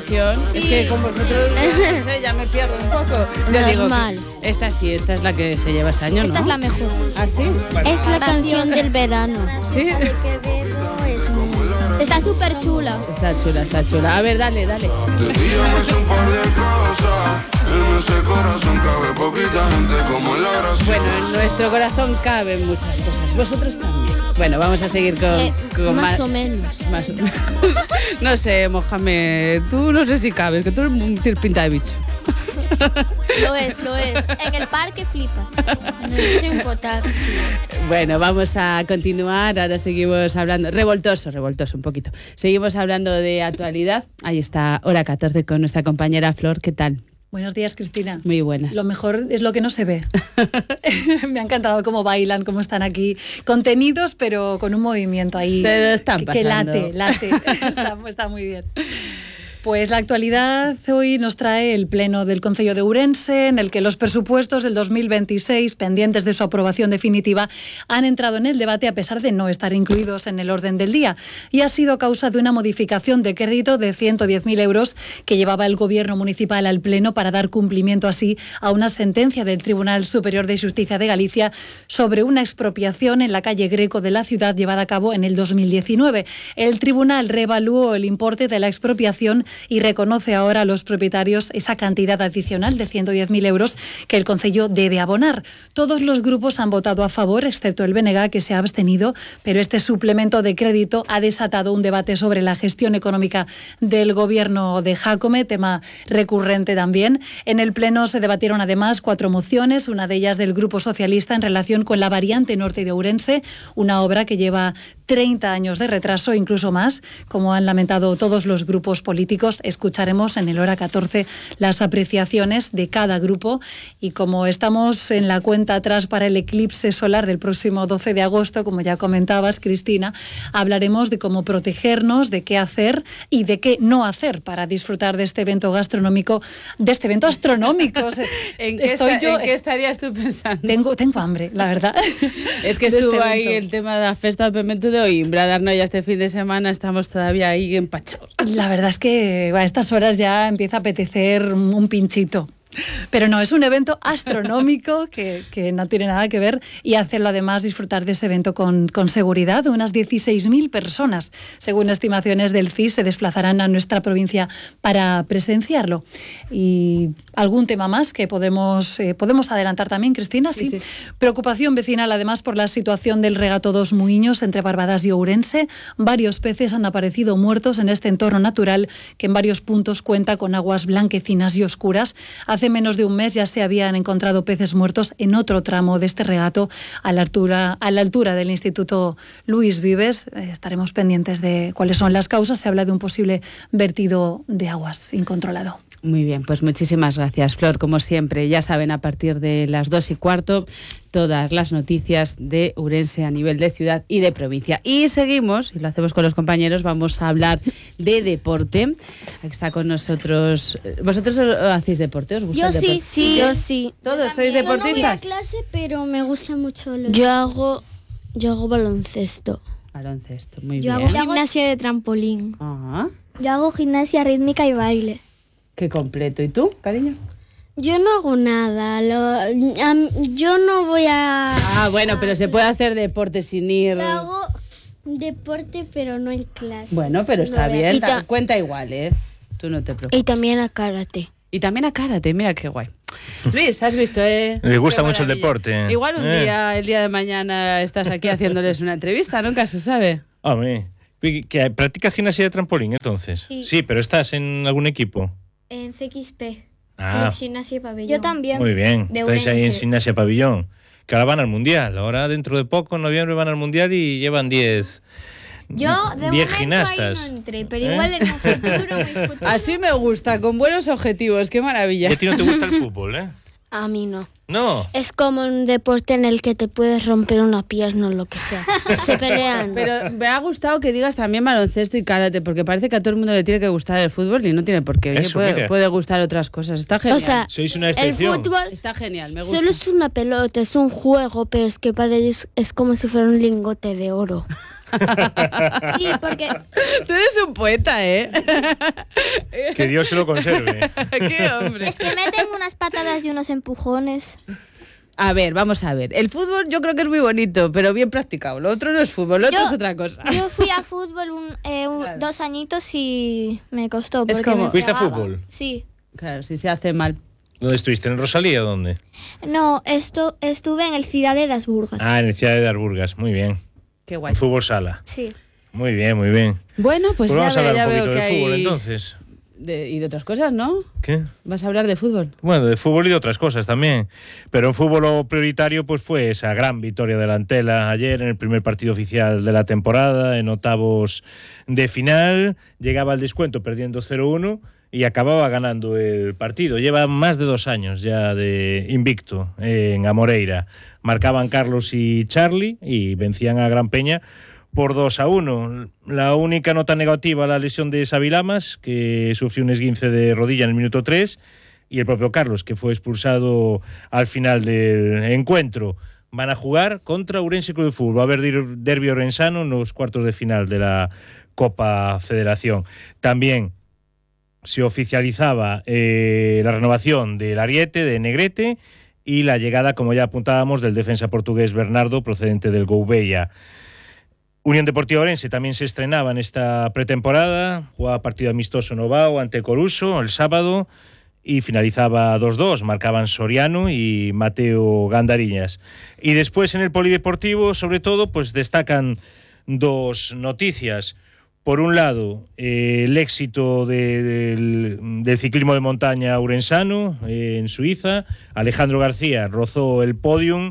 canción. Sí. Es que con vosotros no sé, ya me pierdo un poco. Normal. Digo, esta sí, esta es la que se lleva este año, ¿no? Esta es la mejor. ¿Ah, sí? Bueno. Es la canción del verano. Sí. De Quevedo es muy... Está súper chula. Está chula, está chula. A ver, dale. De ti yo me sé un par de cosas. En ese corazón cabe poquita gente como en la gracia. Bueno, en nuestro corazón caben muchas cosas. Vosotros también. Bueno, vamos a seguir con más o menos. Más o menos. No sé, Mohamed, tú no sé si cabes, que tú tienes pinta de bicho. Lo es. En el parque flipas. No es importante. Bueno, vamos a continuar. Ahora seguimos hablando. Revoltoso un poquito. Seguimos hablando de actualidad. Ahí está, hora 14 con nuestra compañera Flor. ¿Qué tal? Buenos días, Cristina. Muy buenas. Lo mejor es lo que no se ve. Me ha encantado cómo bailan, cómo están aquí contenidos, pero con un movimiento ahí Se lo están pasando. que late. Está muy bien. Pues la actualidad hoy nos trae el pleno del Concello de Ourense, en el que los presupuestos del 2026, pendientes de su aprobación definitiva, han entrado en el debate a pesar de no estar incluidos en el orden del día. Y ha sido causa de una modificación de crédito de 110.000 euros que llevaba el Gobierno municipal al pleno para dar cumplimiento así a una sentencia del Tribunal Superior de Justicia de Galicia sobre una expropiación en la calle Greco de la ciudad llevada a cabo en el 2019. El tribunal reevaluó el importe de la expropiación y reconoce ahora a los propietarios esa cantidad adicional de 110.000 euros que el concello debe abonar. Todos los grupos han votado a favor, excepto el BNG, que se ha abstenido, pero este suplemento de crédito ha desatado un debate sobre la gestión económica del gobierno de Jácome, tema recurrente también. En el pleno se debatieron además 4 mociones, una de ellas del Grupo Socialista en relación con la variante norte de Ourense, una obra que lleva 30 años de retraso, incluso más, como han lamentado todos los grupos políticos. Escucharemos en el hora 14 las apreciaciones de cada grupo y como estamos en la cuenta atrás para el eclipse solar del próximo 12 de agosto, como ya comentabas, Cristina, hablaremos de cómo protegernos, de qué hacer y de qué no hacer para disfrutar de este evento gastronómico, de este evento astronómico. ¿En qué estarías tú pensando? Tengo hambre, la verdad. Es que estuvo ahí el tema de la festa del Pemento de Oimbra, darnos ya este fin de semana, estamos todavía ahí empachados. La verdad es que a estas horas ya empieza a apetecer un pinchito. Pero no, es un evento astronómico que no tiene nada que ver y hacerlo además disfrutar de ese evento con seguridad. Unas 16.000 personas, según estimaciones del CIS, se desplazarán a nuestra provincia para presenciarlo. Y algún tema más que podemos adelantar también, Cristina. Sí. Preocupación vecinal además por la situación del regato Dos Muiños entre Barbadas y Ourense. Varios peces han aparecido muertos en este entorno natural que en varios puntos cuenta con aguas blanquecinas y oscuras. Hace menos de un mes ya se habían encontrado peces muertos en otro tramo de este regato a la altura del Instituto Luis Vives. Estaremos pendientes de cuáles son las causas. Se habla de un posible vertido de aguas incontrolado. Muy bien, pues muchísimas gracias, Flor. Como siempre, ya saben, a partir de las 2:15, todas las noticias de Ourense a nivel de ciudad y de provincia. Y seguimos, y lo hacemos con los compañeros, vamos a hablar de deporte. Aquí está con nosotros. ¿Vosotros hacéis deporte? ¿Os gusta el deporte? Sí, yo sí. ¿Todos sois deportistas? Yo no voy a clase, pero me gusta mucho. Yo hago baloncesto. Baloncesto, muy yo bien. Hago gimnasia de trampolín. Ah, Yo hago gimnasia rítmica y baile. qué completo. ¿Y tú, cariño? Yo no hago nada. Yo no voy a... Ah, bueno, pero se puede hacer deporte sin ir... Yo hago deporte, pero no en clase. Bueno, pero está No bien. Cuenta igual, ¿eh? Tú no te preocupes. Y también a karate. Y también a karate, mira qué guay. Luis, has visto, Le gusta mucho el deporte. Igual el día de mañana estás aquí haciéndoles una entrevista, nunca se sabe. Hombre, ¿que practicas gimnasia de trampolín entonces? Sí. Pero ¿estás en algún equipo? En CXP. Ah, Gimnasia Pabellón. Yo también. muy bien. De Estáis ahí en Ourense. Gimnasia Pabellón. Que ahora van al Mundial. Ahora dentro de poco, en noviembre, van al Mundial y llevan 10 Yo de 10 momento gimnastas. ahí no entré, pero igual en un futuro. Así me gusta, con buenos objetivos, qué maravilla. ¿Y a ti no te gusta el fútbol, eh? A mí no. No. Es como un deporte en el que te puedes romper una pierna o lo que sea. Se pelean. Pero me ha gustado que digas también baloncesto y karate, porque parece que a todo el mundo le tiene que gustar el fútbol y no tiene por qué. Eso, puede gustar otras cosas. Está genial. O sea, Sois una el excepción. fútbol Está genial, me gusta. solo es una pelota, es un juego, pero es que para ellos es como si fuera un lingote de oro. Sí, porque Tú eres un poeta, ¿eh? Que Dios se lo conserve. ¡Qué hombre! es que meten unas patadas y unos empujones. A ver, vamos a ver. El fútbol yo creo que es muy bonito, pero bien practicado. Lo otro no es fútbol, lo otro es otra cosa. Yo fui a fútbol 2 añitos y me costó. Es porque como- me ¿Fuiste a pegaban. fútbol? Sí. Claro, si se hace mal. ¿Dónde estuviste? ¿En Rosalía o dónde? No, estuve en el Ciudad de las Burgas. Ah, en el Ciudad de Darburgas. Muy bien. Qué guay. Fútbol sala. Sí. Muy bien, muy bien. Bueno, pues Vamos a ya, hablar un veo poquito que de fútbol hay... entonces. Y de otras cosas, ¿no? ¿Qué? ¿Vas a hablar de fútbol? Bueno, de fútbol y de otras cosas también. Pero en fútbol lo prioritario pues fue esa gran victoria de la Antela ayer en el primer partido oficial de la temporada, en octavos de final. Llegaba al descuento perdiendo 0-1 y acababa ganando el partido. Lleva más de 2 años ya de invicto en Amoreira. Marcaban Carlos y Charlie y vencían a Gran Peña por 2-1. La única nota negativa, la lesión de Sabilamas, que sufrió un esguince de rodilla en el minuto 3, y el propio Carlos, que fue expulsado al final del encuentro. Van a jugar contra Ourense Club de Fútbol. Va a haber derbi orensano en los cuartos de final de la Copa Federación. También se oficializaba la renovación del Ariete, de Negrete, y la llegada, como ya apuntábamos, del defensa portugués Bernardo, procedente del Gouveia. Unión Deportiva Ourense también se estrenaba en esta pretemporada, jugaba partido amistoso Novao ante Coruso el sábado y finalizaba 2-2, marcaban Soriano y Mateo Gandariñas. Y después en el polideportivo, sobre todo, pues destacan 2 noticias. Por un lado, el éxito del ciclismo de montaña urensano en Suiza. Alejandro García rozó el podium,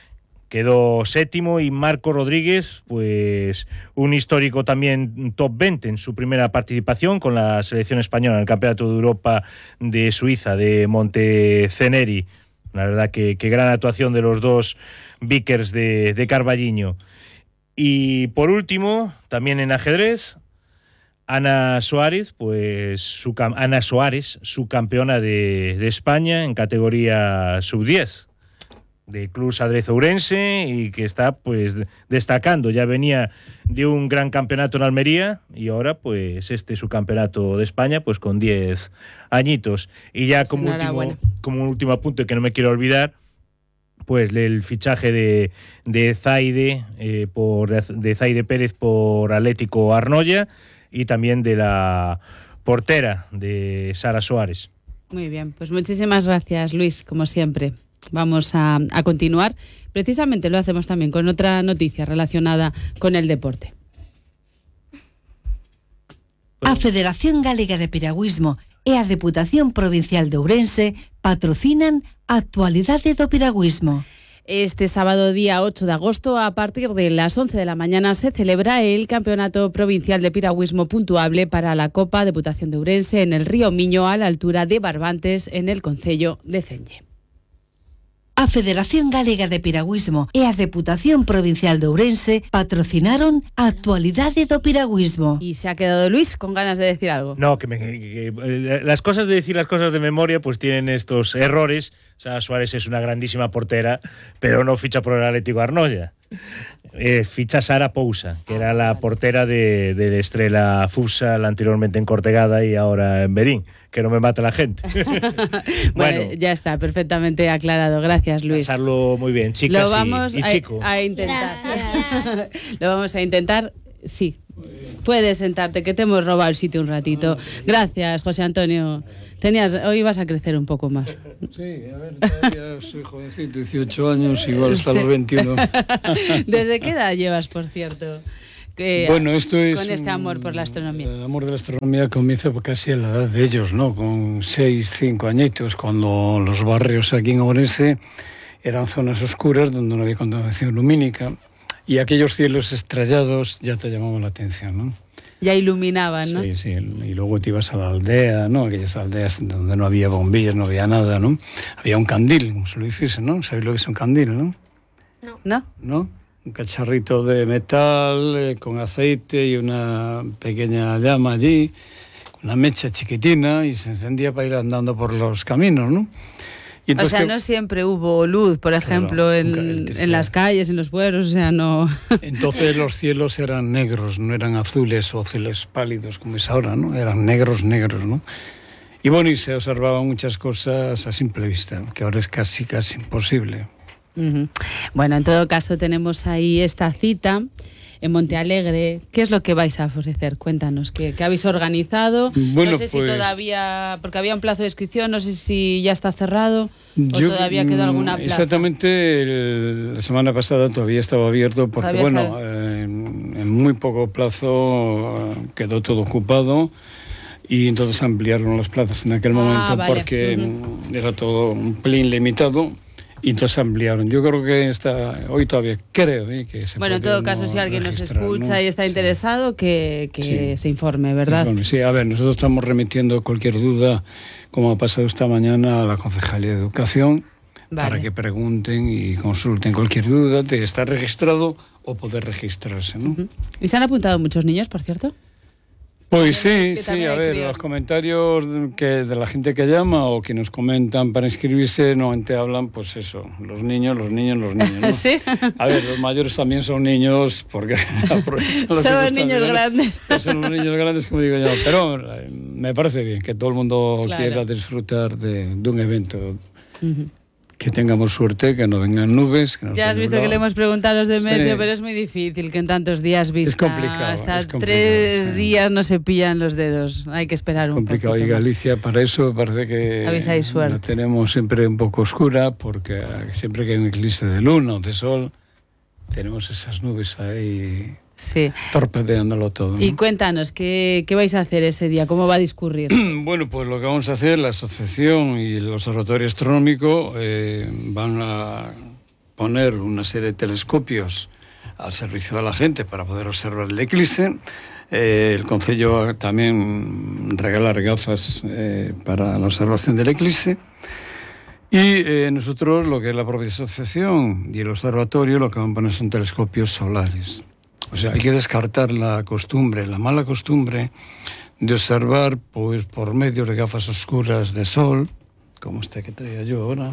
quedó 7º, y Marco Rodríguez, pues un histórico también top 20 en su primera participación con la selección española en el Campeonato de Europa de Suiza de Monteceneri. La verdad que gran actuación de los 2 Vickers de Carballiño. Y por último, también en ajedrez, Ana Soares, su campeona de España en categoría sub-10 de Club Xadrez Ourense, y que está pues destacando. Ya venía de un gran campeonato en Almería y ahora pues su campeonato de España pues con 10 añitos. Y ya como último apunte que no me quiero olvidar, pues el fichaje de Zaide de Zaide Pérez por Atlético Arnoia, y también de la portera de Sara Soares. Muy bien, pues muchísimas gracias, Luis, como siempre. Vamos a continuar. Precisamente lo hacemos también con otra noticia relacionada con el deporte. A Federación Galega de Piragüismo e a Deputación Provincial de Ourense patrocinan Actualidade do Piragüismo. Este sábado, día 8 de agosto, a partir de las 11 de la mañana, se celebra el Campeonato Provincial de Piragüismo puntuable para la Copa Deputación de Ourense en el río Miño, a la altura de Barbantes, en el concello de Celle. A Federación Galega de Piragüismo e a Deputación Provincial de Ourense patrocinaron Actualidade do Piragüismo. Y se ha quedado Luis con ganas de decir algo. No, que las cosas de decir las cosas de memoria pues tienen estos errores. Sara Suárez es una grandísima portera, pero no ficha por el Atlético Arnoia. Ficha Sara Pousa, que era la portera de Estrela Futsal, anteriormente en Cortegada y ahora en Berín. Que no me mate la gente. Bueno, ya está perfectamente aclarado. Gracias, Luis. Pasarlo muy bien, chicas. Lo vamos y chico. a intentar. Gracias. Lo vamos a intentar. Sí. Puedes sentarte, que te hemos robado el sitio un ratito. Gracias, José Antonio. Hoy vas a crecer un poco más. Sí, a ver, todavía soy jovencito, 18 años, igual hasta los 21. ¿Desde qué edad llevas, por cierto? Bueno, esto es con este amor por la astronomía. El amor de la astronomía comienza casi a la edad de ellos, ¿no? Con 6, 5 añitos, cuando los barrios aquí en Ourense eran zonas oscuras donde no había contaminación lumínica, y aquellos cielos estrellados ya te llamaban la atención, ¿no? Ya iluminaban, ¿no? Sí, sí, y luego te ibas a la aldea, ¿no? Aquellas aldeas donde no había bombillas, no había nada, ¿no? Había un candil, como se lo dice, ¿no? ¿Sabéis lo que es un candil, no? ¿No? ¿No? Un cacharrito de metal con aceite y una pequeña llama allí, una mecha chiquitina, y se encendía para ir andando por los caminos, ¿no? Y o sea, no siempre hubo luz, por ejemplo, en las calles, en los pueblos, o sea, no... Entonces los cielos eran negros, no eran azules o azules pálidos como es ahora, ¿no? Eran negros, ¿no? Y bueno, y se observaban muchas cosas a simple vista, que ahora es casi imposible. Bueno, en todo caso tenemos ahí esta cita en Montealegre. ¿Qué es lo que vais a ofrecer? Cuéntanos, ¿qué habéis organizado? Bueno, no sé si todavía, porque había un plazo de inscripción, no sé si ya está cerrado o todavía queda alguna plaza. Exactamente, la semana pasada todavía estaba abierto porque, en muy poco plazo quedó todo ocupado y entonces ampliaron las plazas en aquel momento porque era todo un pelín limitado. Y entonces ampliaron. Yo creo que hoy todavía creo que se puede. En todo caso, si alguien nos escucha y está interesado, que se informe, ¿verdad? Sí, a ver, nosotros estamos remitiendo cualquier duda, como ha pasado esta mañana, a la Concejalía de Educación, para que pregunten y consulten cualquier duda de estar registrado o poder registrarse, ¿no? ¿Y se han apuntado muchos niños, por cierto? Pues sí, a ver, los comentarios de la gente que llama o que nos comentan para inscribirse, normalmente hablan, pues eso, los niños, ¿no? ¿Sí? A ver, los mayores también son niños, porque aprovechan los son niños grandes. Son los niños grandes, como digo yo, pero me parece bien que todo el mundo quiera disfrutar de un evento. Que tengamos suerte, que no vengan nubes. Que ya has visto que le hemos preguntado a los de medio, pero es muy difícil que en tantos días vista. Es complicado. Hasta 3 días no se pillan los dedos. Hay que esperar un poco. Es complicado. Y Galicia, para eso, parece que la tenemos siempre un poco oscura, porque siempre que hay un eclipse de luna o de sol, tenemos esas nubes ahí torpedeándolo todo, ¿no? Y cuéntanos, ¿qué vais a hacer ese día? ¿Cómo va a discurrir? Bueno, pues lo que vamos a hacer, la asociación y el Observatorio Astronómico van a poner una serie de telescopios al servicio de la gente para poder observar el eclipse. El Concello también regalar gafas para la observación del eclipse. Y nosotros, lo que es la propia asociación y el observatorio, lo que van a poner son telescopios solares. O sea, hay que descartar la mala costumbre de observar pues por medio de gafas oscuras de sol, como esta que traía yo ahora,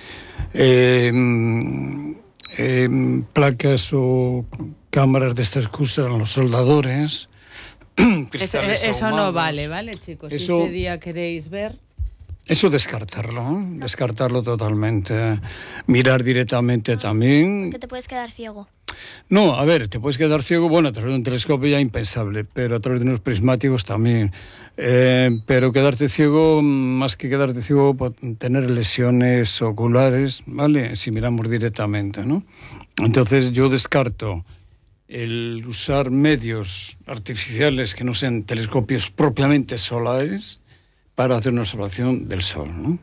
placas o cámaras de estas que usan los soldadores. Eso no vale, chicos? Si ese día queréis ver... Eso descartarlo totalmente. Mirar directamente también. Que te puedes quedar ciego. No, a ver, te puedes quedar ciego, bueno, a través de un telescopio ya impensable, pero a través de unos prismáticos también. Pero quedarte ciego, más que quedarte ciego, tener lesiones oculares, ¿vale? Si miramos directamente, ¿no? Entonces yo descarto el usar medios artificiales que no sean telescopios propiamente solares para hacer una observación del sol, ¿no?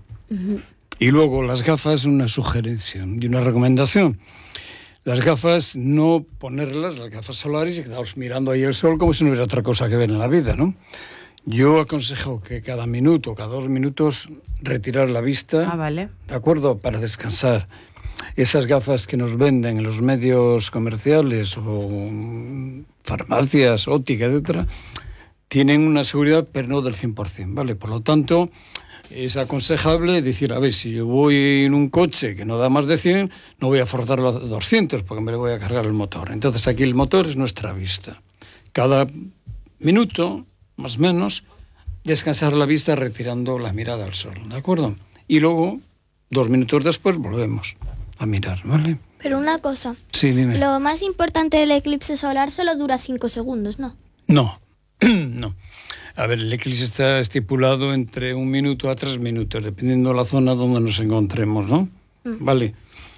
Y luego las gafas, una sugerencia y una recomendación. Las gafas, no ponerlas, las gafas solares, y quedaros mirando ahí el sol como si no hubiera otra cosa que ver en la vida, ¿no? Yo aconsejo que cada minuto, cada 2 minutos, retirar la vista, ¿de acuerdo? Para descansar. Esas gafas que nos venden en los medios comerciales o farmacias, ópticas, etcétera, tienen una seguridad, pero no del 100%, ¿vale? Por lo tanto, es aconsejable decir, a ver, si yo voy en un coche que no da más de 100, no voy a forzarlo a 200 porque me le voy a cargar el motor. Entonces aquí el motor es nuestra vista. Cada minuto, más o menos, descansar la vista retirando la mirada al sol, ¿de acuerdo? Y luego, 2 minutos después, volvemos a mirar, ¿vale? Pero una cosa. Sí, dime. Lo más importante del eclipse solar solo dura 5 segundos, ¿no? No. No. A ver, el eclipse está estipulado entre 1 minuto a 3 minutos, dependiendo de la zona donde nos encontremos, ¿no? Vale.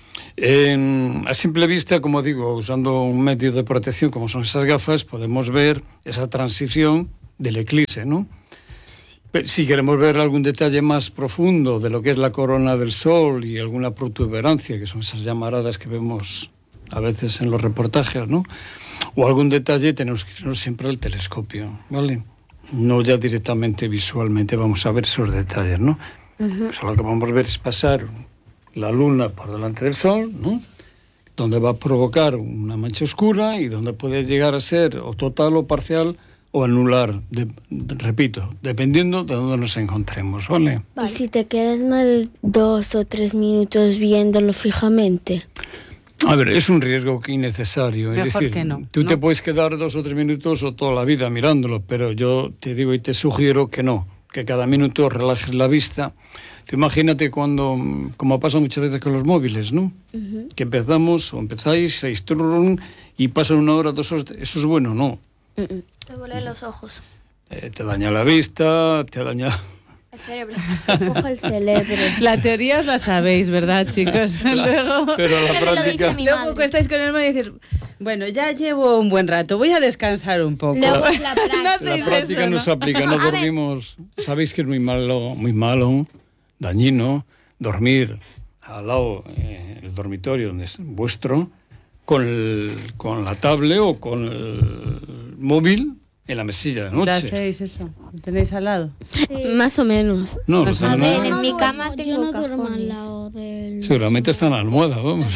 A simple vista, como digo, usando un medio de protección como son esas gafas, podemos ver esa transición del eclipse, ¿no? Pero si queremos ver algún detalle más profundo de lo que es la corona del sol y alguna protuberancia, que son esas llamaradas que vemos a veces en los reportajes, ¿no? O algún detalle, tenemos que irnos siempre al telescopio, ¿vale? No ya directamente visualmente vamos a ver esos detalles, ¿no? Pues lo que vamos a ver es pasar la luna por delante del sol, ¿no? Donde va a provocar una mancha oscura y donde puede llegar a ser o total o parcial o anular, repito, dependiendo de dónde nos encontremos, ¿vale? ¿Y si te quedas mal 2 o 3 minutos viéndolo fijamente? A ver, es un riesgo innecesario. Mejor es decir, que no, tú ¿no? te puedes quedar 2 o 3 minutos o toda la vida mirándolo, pero yo te digo y te sugiero que no, que cada minuto relajes la vista. Tú imagínate cuando, como pasa muchas veces con los móviles, ¿no? Que empezamos o empezáis, se turun y pasan 1 hora, 2 horas. Eso es bueno, ¿no? Te duelen los ojos. Te daña la vista, te daña... El cerebro. Ojo el cerebro. La teoría os la sabéis, ¿verdad, chicos? Luego, Pero la Eso me lo dice práctica... mi luego madre. que estáis con el hermano y dices, bueno, ya llevo un buen rato, voy a descansar un poco. Luego es la práctica. No La hacéis práctica eso, no ¿no? se aplica, no A ver. dormimos. Sabéis que es muy malo, dañino, dormir al lado el dormitorio donde es vuestro, con la tablet o con el móvil en la mesilla de ¿Lo noche. hacéis eso? ¿Lo tenéis al lado? Más o menos. No, Más no, o A ver, no, en mi cama Yo tengo no duermo al cajones. lado del... seguramente está en la almohada, vamos.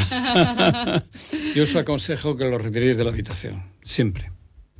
Yo os aconsejo que lo retiréis de la habitación, siempre.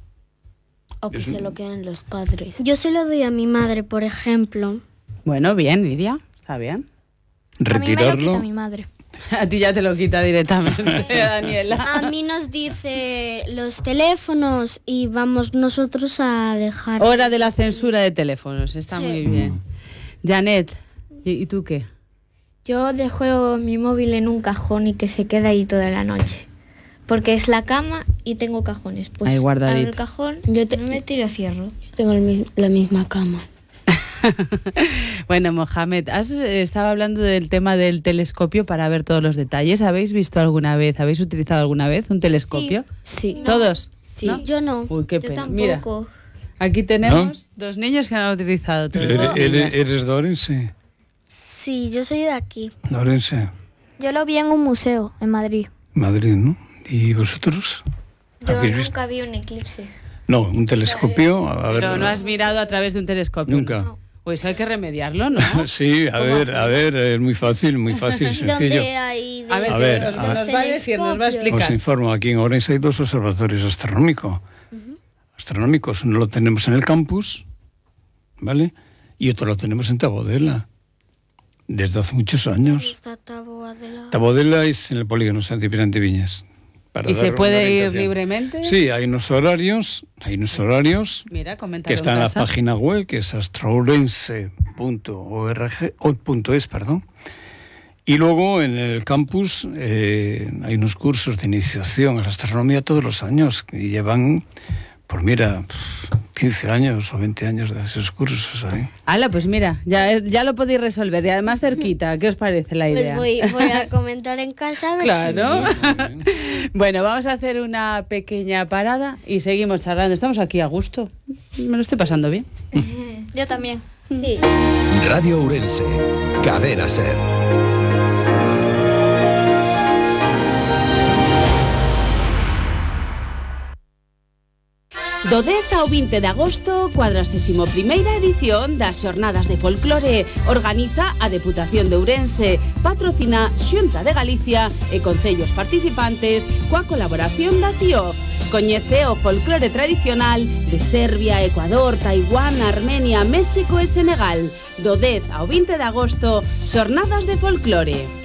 O que se lo queden los padres. Yo se lo doy a mi madre, por ejemplo. Bueno, bien, Lidia, está bien. A mí me lo Retirarlo. quita mi madre. A ti ya te lo quita directamente, Daniela. A mí nos dice los teléfonos y vamos nosotros a dejar... Hora de la censura de teléfonos, está Sí. muy bien. Janet, ¿y tú qué? Yo dejo mi móvil en un cajón y que se quede ahí toda la noche. Porque es la cama y tengo cajones. Pues Ahí guardadito. abro el cajón, yo me tiro a cierro. Tengo la misma cama. Bueno, Mohamed, estaba hablando del tema del telescopio para ver todos los detalles. ¿Habéis visto alguna vez, habéis utilizado alguna vez un telescopio? Sí. ¿Todos? Sí. ¿No? Yo no. Uy, qué Yo pena. tampoco. Mira, aquí tenemos 2 niños que han utilizado telescopios. ¿Eres de Orense? Sí, yo soy de aquí. De Orense, Yo lo vi en un museo en Madrid. Madrid, ¿no? ¿Y vosotros? Yo ¿Habéis visto? nunca vi un eclipse. No, un telescopio, a ver... Pero no has mirado a través de un telescopio. Nunca. ¿no? Pues hay que remediarlo, ¿no? Sí, a ver, es muy fácil, sencillo. ¿Dónde hay de A ver, A ver, nos, a nos ver. va a decir, nos va a Os explicar. informo, aquí en Orense hay 2 observatorios astronómicos. Uno lo tenemos en el campus, ¿vale? Y otro lo tenemos en Tabodela, desde hace muchos años. Está Taboadela. Tabodela es en el polígono Santipirante Viñas. para ¿Y dar se una puede ir orientación. libremente? Sí, hay unos horarios Mira, coméntalo que están en en la casa. página web, que es astrourense.es, perdón. Y luego en el campus hay unos cursos de iniciación a la astronomía todos los años y llevan, pues mira, 15 años o 20 años de esos cursos ahí. Hala, pues mira, ya lo podéis resolver y además cerquita. ¿Qué os parece la idea? Pues voy a comentar en casa a ver Claro. si... Bueno, vamos a hacer una pequeña parada y seguimos charlando. Estamos aquí a gusto. Me lo estoy pasando bien. Yo también. Sí. Radio Ourense, Cadena Ser. Do 10 ao 20 de agosto, 41ª edición das Xornadas de Folclore. Organiza a Deputación de Ourense, patrocina Xunta de Galicia e concellos participantes coa colaboración da CIO. Coñece o folclore tradicional de Serbia, Ecuador, Taiwán, Armenia, México e Senegal. Do 10 ao 20 de agosto, Xornadas de Folclore.